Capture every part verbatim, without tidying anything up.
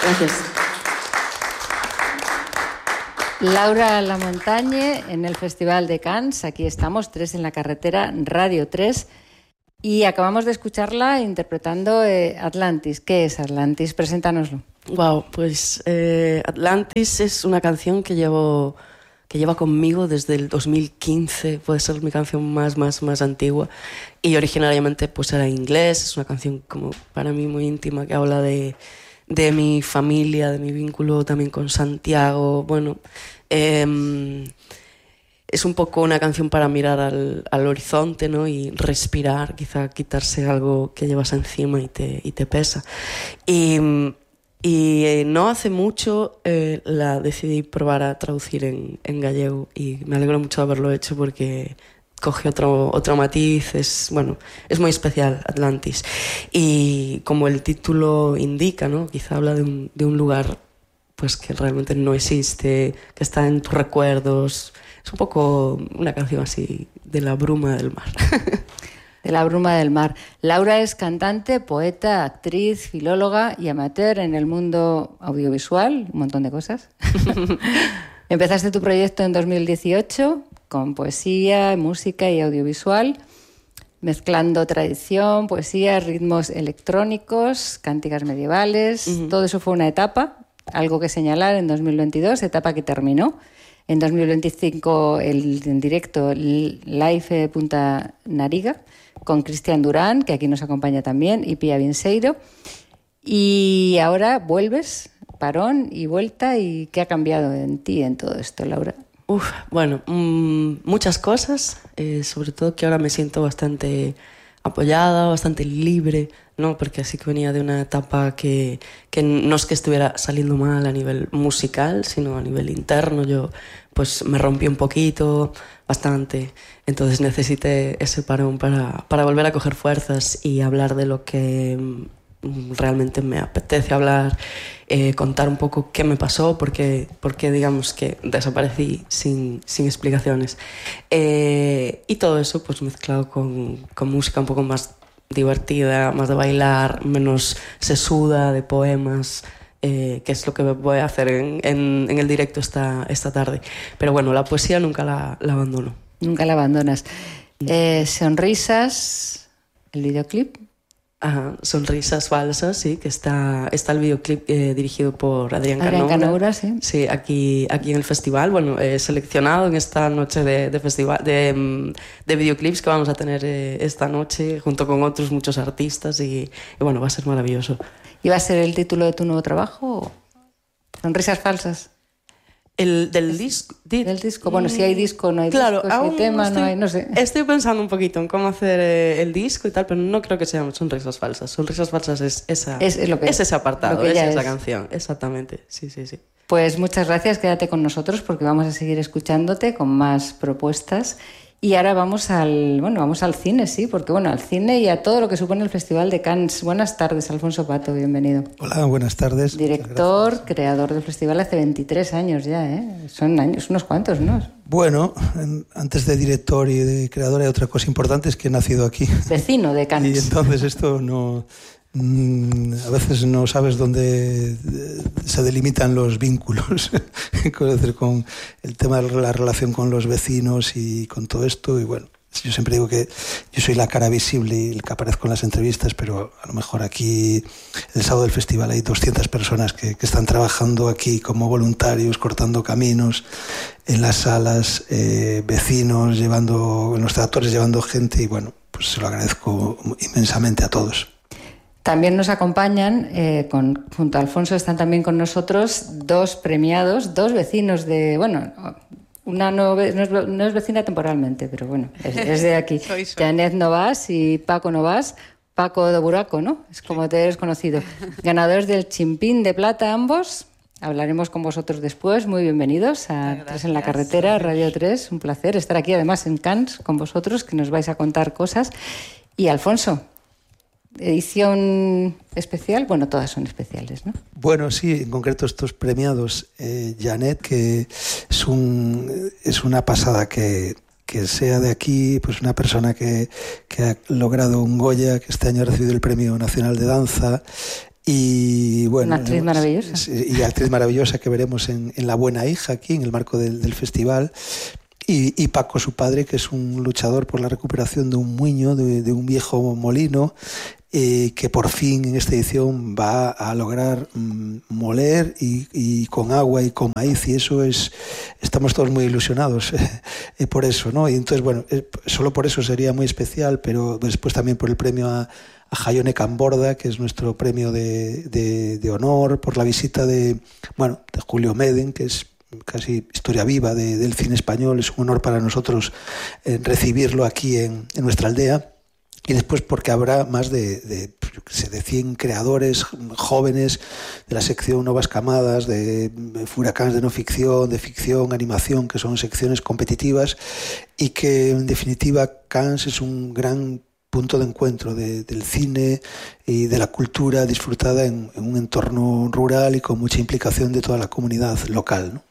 Gracias. Laura Lamontagne en el Festival de Cannes. Aquí estamos, Tres en la Carretera, Radio tres. Y acabamos de escucharla interpretando eh, Atlantis. ¿Qué es Atlantis? Preséntanoslo. Wow, pues eh, Atlantis es una canción que llevo que lleva conmigo desde el dos mil quince. Puede ser mi canción más, más, más antigua. Y originariamente pues era en inglés. Es una canción como para mí muy íntima que habla de, de mi familia, de mi vínculo también con Santiago. Bueno, eh, es un poco una canción para mirar al, al horizonte, ¿no? Y respirar, quizá quitarse algo que llevas encima y te, y te pesa. Y, y eh, no hace mucho eh, la decidí probar a traducir en, en gallego y me alegro mucho de haberlo hecho porque coge otro, otro matiz, es, bueno, es muy especial Atlantis. Y como el título indica, ¿no? Quizá habla de un, de un lugar pues, que realmente no existe, que está en tus recuerdos. Es un poco una canción así de la bruma del mar. De la bruma del mar. Laura es cantante, poeta, actriz, filóloga y amateur en el mundo audiovisual, un montón de cosas. Empezaste tu proyecto en dos mil dieciocho con poesía, música y audiovisual, mezclando tradición, poesía, ritmos electrónicos, cánticas medievales. Uh-huh. Todo eso fue una etapa, algo que señalar en dos mil veintidós, etapa que terminó. En dos mil veinticinco el en directo Live Punta Nariga con Cristian Durán, que aquí nos acompaña también, y Pia Vinceiro. Y ahora vuelves, parón y vuelta. ¿Y qué ha cambiado en ti en todo esto, Laura? Uf, bueno, mmm, muchas cosas, eh, sobre todo que ahora me siento bastante apoyada, bastante libre, ¿no? Porque así que venía de una etapa que, que no es que estuviera saliendo mal a nivel musical, sino a nivel interno. Yo pues me rompí un poquito, bastante, entonces necesité ese parón para, para volver a coger fuerzas y hablar de lo que realmente me apetece hablar, eh, contar un poco qué me pasó, porque, porque digamos que desaparecí sin, sin explicaciones. Eh, y todo eso pues mezclado con, con música un poco más divertida, más de bailar, menos sesuda, de poemas, eh, que es lo que voy a hacer en, en, en el directo esta, esta tarde. Pero bueno, la poesía nunca la, la abandono. Nunca la abandonas. Eh, sonrisas, el videoclip. Ajá, Sonrisas Falsas, sí, que está, está el videoclip eh, dirigido por Adrián Canoura. Adrián Canoura, sí. Sí, aquí, aquí en el festival, bueno, eh, seleccionado en esta noche de, de festival, de, de videoclips que vamos a tener eh, esta noche, junto con otros muchos artistas, y, y bueno, va a ser maravilloso. ¿Y va a ser el título de tu nuevo trabajo? Sonrisas Falsas. El del disco. Del disco. Bueno, si hay disco, no hay claro, disco, si hay tema, estoy, no hay, no sé. Estoy pensando un poquito en cómo hacer eh, el disco y tal, pero no creo que sean Sonrisas Falsas. Sonrisas Falsas es esa, es, es, lo que, es ese apartado, es esa es. canción, exactamente. Sí, sí, sí. Pues muchas gracias, quédate con nosotros porque vamos a seguir escuchándote con más propuestas. Y ahora vamos al, bueno, vamos al cine, sí, porque bueno, al cine y a todo lo que supone el Festival de Cannes. Buenas tardes, Alfonso Pato, bienvenido. Hola, buenas tardes. Director, creador del festival hace veintitrés años ya, ¿eh? Son años, unos cuantos, ¿no? Bueno, antes de director y de creador hay otra cosa importante, es que he nacido aquí. Vecino de Cannes. Y entonces esto no... a veces no sabes dónde se delimitan los vínculos con el tema de la relación con los vecinos y con todo esto. Y bueno, yo siempre digo que yo soy la cara visible y el que aparezco en las entrevistas, pero a lo mejor aquí el sábado del festival hay doscientas personas que, que están trabajando aquí como voluntarios, cortando caminos en las salas, eh, vecinos llevando, en los tractores llevando gente, y bueno, pues se lo agradezco inmensamente a todos. También nos acompañan, eh, con, junto a Alfonso están también con nosotros dos premiados, dos vecinos de, bueno, una no, no, es, no es vecina temporalmente, pero bueno, es, es de aquí. soy, soy. Janet Novas y Paco Novas, Paco de Buraco, ¿no? Es como sí. Te eres conocido. Ganadores del Chimpín de Plata ambos. Hablaremos con vosotros después. Muy bienvenidos a Tres en la Carretera, Radio tres. Un placer estar aquí además en Cannes con vosotros, que nos vais a contar cosas. Y Alfonso, edición especial, bueno, todas son especiales, ¿no? Bueno, sí, en concreto estos premiados, eh, Janet, que es un es una pasada que, que sea de aquí, pues una persona que, que ha logrado un Goya, que este año ha recibido el Premio Nacional de Danza, Y bueno, una actriz maravillosa. Y actriz maravillosa que veremos en, en La Buena Hija, aquí en el marco del, del festival. Y, y Paco, su padre, que es un luchador por la recuperación de un muiño, de, de un viejo molino, eh, que por fin en esta edición va a lograr mm, moler y, y con agua y con maíz, y eso es, estamos todos muy ilusionados eh, por eso, ¿no? Y entonces, bueno, eh, solo por eso sería muy especial, pero después también por el premio a, a Jaione Camborda, que es nuestro premio de, de, de honor, por la visita de, bueno, de Julio Meden, que es casi historia viva de, del cine español. Es un honor para nosotros eh, recibirlo aquí en, en nuestra aldea. Y después porque habrá más de, de, yo qué sé, de cien creadores jóvenes de la sección Nuevas Camadas, de Furacans de no ficción, de ficción, animación, que son secciones competitivas, y que en definitiva Cannes es un gran punto de encuentro de, del cine y de la cultura disfrutada en, en un entorno rural y con mucha implicación de toda la comunidad local, ¿no?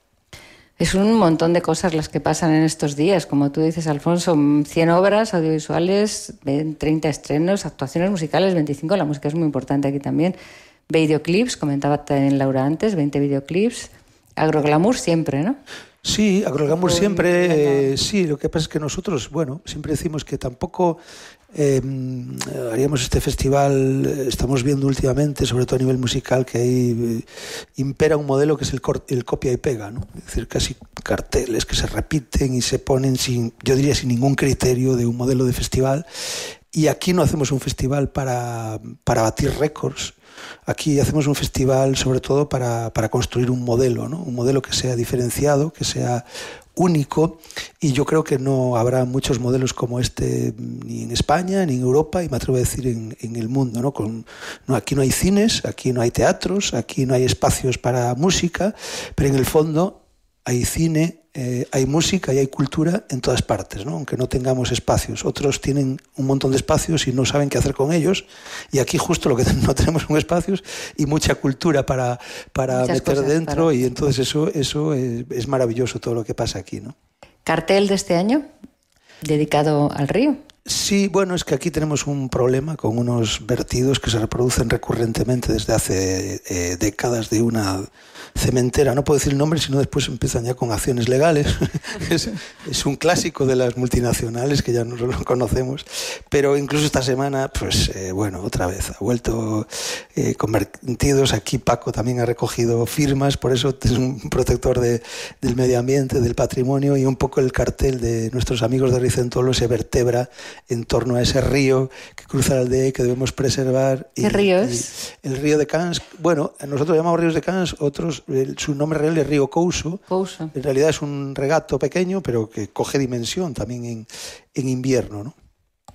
Es un montón de cosas las que pasan en estos días. Como tú dices, Alfonso, cien obras audiovisuales, treinta estrenos, actuaciones musicales, veinticinco. La música es muy importante aquí también. Videoclips, comentaba también Laura antes, veinte videoclips. Agroglamour siempre, ¿no? Sí, Agroglamour siempre, eh, sí. Lo que pasa es que nosotros, bueno, siempre decimos que tampoco eh, haríamos este festival. Estamos viendo últimamente, sobre todo a nivel musical, que ahí eh, impera un modelo que es el, el copia y pega, ¿no? Es decir, casi carteles que se repiten y se ponen sin, yo diría, sin ningún criterio de un modelo de festival. Y aquí no hacemos un festival para, para batir récords. Aquí hacemos un festival sobre todo para, para construir un modelo, ¿no? Un modelo que sea diferenciado, que sea único, y yo creo que no habrá muchos modelos como este ni en España, ni en Europa, y me atrevo a decir en, en el mundo, ¿no? Con, no, aquí no hay cines, aquí no hay teatros, aquí no hay espacios para música, pero en el fondo hay cine, eh, hay música y hay cultura en todas partes, ¿no? Aunque no tengamos espacios. Otros tienen un montón de espacios y no saben qué hacer con ellos, y aquí justo lo que no tenemos son espacios y mucha cultura para, para meter dentro, para... y entonces eso, eso es, es maravilloso todo lo que pasa aquí, ¿no? ¿Cartel de este año dedicado al río? Sí, bueno, es que aquí tenemos un problema con unos vertidos que se reproducen recurrentemente desde hace eh, décadas de una cementera. No puedo decir el nombre, sino después empiezan ya con acciones legales. es, es un clásico de las multinacionales que ya no lo conocemos. Pero incluso esta semana, pues eh, bueno, otra vez ha vuelto eh, convertidos. Aquí Paco también ha recogido firmas, por eso es un protector de, del medio ambiente, del patrimonio, y un poco el cartel de nuestros amigos de Ricentolo se vertebra en torno a ese río que cruza la aldea y que debemos preservar. ¿Qué y, río es? El río de Cannes. Bueno, nosotros llamamos ríos de Cannes, otros, el, su nombre real es río Couso. Couso. En realidad es un regato pequeño, pero que coge dimensión también en, en invierno, ¿no?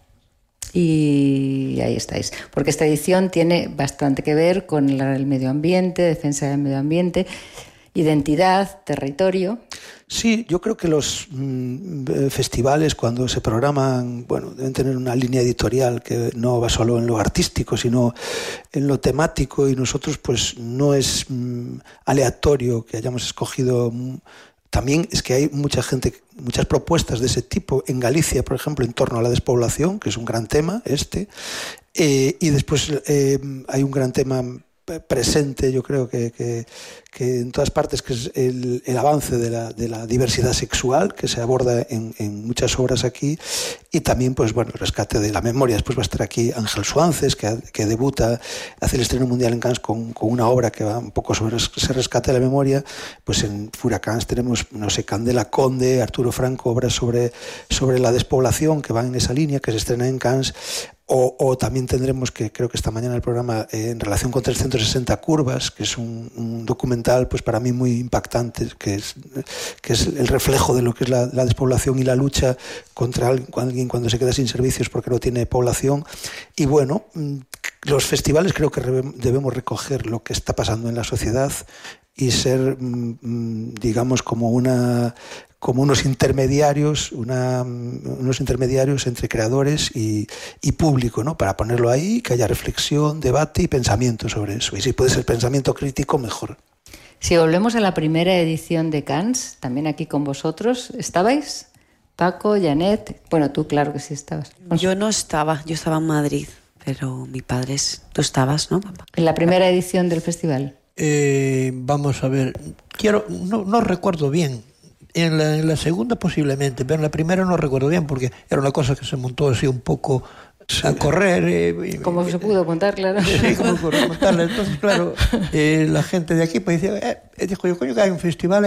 Y ahí estáis, porque esta edición tiene bastante que ver con el medio ambiente, defensa del medio ambiente, identidad, territorio. Sí, yo creo que los mmm, festivales, cuando se programan, bueno, deben tener una línea editorial que no va solo en lo artístico, sino en lo temático, y nosotros pues no es mmm, aleatorio que hayamos escogido. Mmm, también es que hay mucha gente, muchas propuestas de ese tipo en Galicia, por ejemplo, en torno a la despoblación, que es un gran tema este, eh, y después eh, hay un gran tema presente, yo creo que, que, que en todas partes, que es el, el avance de la, de la diversidad sexual, que se aborda en, en muchas obras aquí, y también pues bueno, el rescate de la memoria. Después va a estar aquí Ángel Suances, que, que debuta, hace el estreno mundial en Cannes con, con una obra que va un poco sobre ese rescate de la memoria. Pues en Furacans tenemos, no sé, Candela Conde, Arturo Franco, obras sobre, sobre la despoblación que van en esa línea, que se estrena en Cannes. O, o también tendremos, que creo que esta mañana el programa, eh, en relación con trescientos sesenta curvas, que es un, un documental pues para mí muy impactante, que es, que es el reflejo de lo que es la, la despoblación y la lucha contra alguien cuando se queda sin servicios porque no tiene población. Y bueno, los festivales creo que debemos recoger lo que está pasando en la sociedad y ser, digamos, como una... como unos intermediarios, una, unos intermediarios entre creadores y, y público, ¿no? Para ponerlo ahí, que haya reflexión, debate y pensamiento sobre eso. Y si puede ser pensamiento crítico, mejor. Si volvemos a la primera edición de Cannes, también aquí con vosotros, ¿estabais? Paco, Janet, bueno, tú claro que sí estabas. Yo no estaba, yo estaba en Madrid, pero mi padre, es, tú estabas, ¿no, papá? En la primera edición del festival. Eh, vamos a ver, quiero, no, no recuerdo bien. En la, en la segunda posiblemente, pero en la primera no recuerdo bien porque era una cosa que se montó así un poco a correr. Eh, como eh, se pudo montar, claro. Sí, como se pudo montarla. Entonces, claro, eh, la gente de aquí pues decía, eh, dijo yo, coño, que hay un festival